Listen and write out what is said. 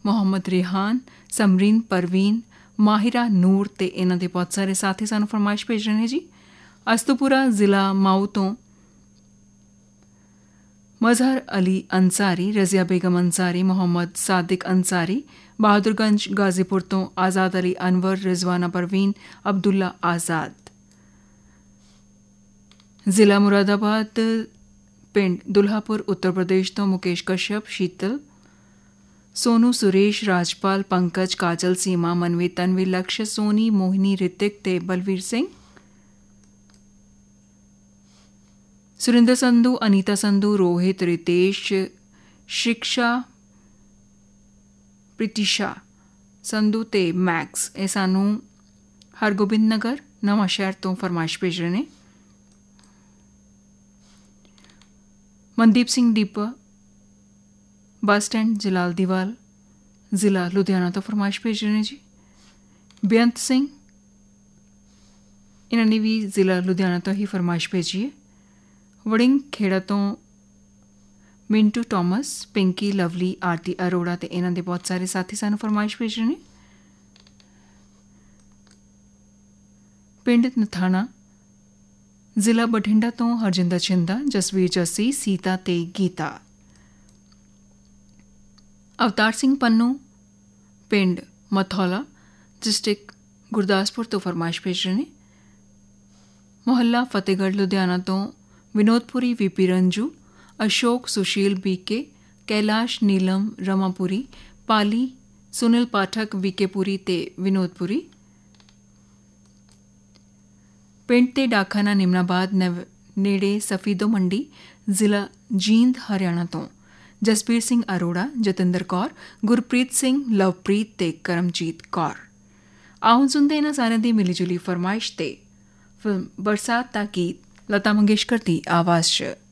ਮੁਹੰਮਦ ਰਿਹਾਨ, ਸਮਰੀਨ ਪਰਵੀਨ, ਮਾਹਿਰਾ ਨੂਰ ਤੇ ਇਹਨਾਂ ਦੇ ਬਹੁਤ ਸਾਰੇ ਸਾਥੀ ਸਾਨੂੰ ਫਰਮਾਇਸ਼ ਭੇਜ ਰਹੇ ਨੇ ਜੀ। ਅਸਤੂਪੁਰਾ ਜ਼ਿਲ੍ਹਾ ਮਾਊ ਤੋਂ मजहर अली अंसारी, रज़िया बेगम अंसारी, मोहम्मद सादिक अंसारी, बहादुरगंज गाजीपुर तो आज़ाद अली अनवर, रिजवाना परवीन, अब्दुल्ला आज़ाद। ज़िला मुरादाबाद पिंड दुल्हापुर उत्तर प्रदेश तो मुकेश कश्यप, शीतल, सोनू सुरेश, राजपाल, पंकज, काजल, सीमा, मनवी, तनवी, लक्ष्य, सोनी, मोहिनी, ऋतिक ते बलवीर सिंह। सुरिंदर संधू, अनीता संधू, रोहित, रितेश, शिक्षा, प्रीतिशा संधू ते मैक्स ਇਹ ਸਾਨੂੰ ਹਰਗੋਬਿੰਦ ਨਗਰ ਨਵਾਂ ਸ਼ਹਿਰ ਤੋਂ ਫਰਮਾਇਸ਼ ਭੇਜ ਰਹੇ ਨੇ। ਮਨਦੀਪ ਸਿੰਘ ਦੀਪਾ, ਬੱਸ ਸਟੈਂਡ ਜਲਾਲਦੀਵਾਲ, ਜ਼ਿਲ੍ਹਾ ਲੁਧਿਆਣਾ ਤੋਂ ਫਰਮਾਇਸ਼ ਭੇਜ ਰਹੇ ਨੇ ਜੀ। ਬੇਅੰਤ ਸਿੰਘ, ਇਹਨਾਂ ਨੇ ਵੀ ਜ਼ਿਲ੍ਹਾ ਲੁਧਿਆਣਾ ਤੋਂ ਹੀ ਫਰਮਾਇਸ਼ ਭੇਜੀ ਹੈ। ਵੜਿੰਗ ਖੇੜਾ ਤੋਂ ਮਿੰਟੂ ਟੋਮਸ, ਪਿੰਕੀ, ਲਵਲੀ, ਆਰਤੀ ਅਰੋੜਾ ਤੇ ਇਹਨਾਂ ਦੇ ਬਹੁਤ ਸਾਰੇ ਸਾਥੀ ਸਾਨੂੰ ਫਰਮਾਇਸ਼ ਭੇਜ ਰਹੇ ਨੇ। ਪਿੰਡ ਨਥਾਣਾ, ਜ਼ਿਲ੍ਹਾ ਬਠਿੰਡਾ ਤੋਂ ਹਰਜਿੰਦਰ ਛਿੰਦਾ, ਜਸਵੀਰ ਜੱਸੀ, ਸੀਤਾ ਤੇ ਗੀਤਾ। ਅਵਤਾਰ ਸਿੰਘ ਪੰਨੂ, ਪਿੰਡ ਮਥੌਲਾ, ਡਿਸਟ੍ਰਿਕਟ ਗੁਰਦਾਸਪੁਰ ਤੋਂ ਫਰਮਾਇਸ਼ ਭੇਜ ਰਹੇ ਨੇ। ਮੁਹੱਲਾ ਫਤਿਹਗੜ੍ਹ ਲੁਧਿਆਣਾ ਤੋਂ विनोदपुरी, वीपी रंजू, अशोक, सुशील, बीके, कैलाश, नीलम, रमापुरी, पाली, सुनील पाठक, वीकेपुरी ते विनोदपुरी। पिंड ते डाखाना निमनाबाद नेड़े सफीदो मंडी, जिला जींद, हरियाणा तो जसबीर सिंह अरोड़ा, जतिंदर कौर, गुरप्रीत सिंह, लवप्रीत ते करमजीत कौर। आओ सुनते इन्हां सारिਆਂ ਦੀ मिली जुली फरमाइश ते फिल्म बरसात दा गीत लता मंगेशकर की आवाज़ च।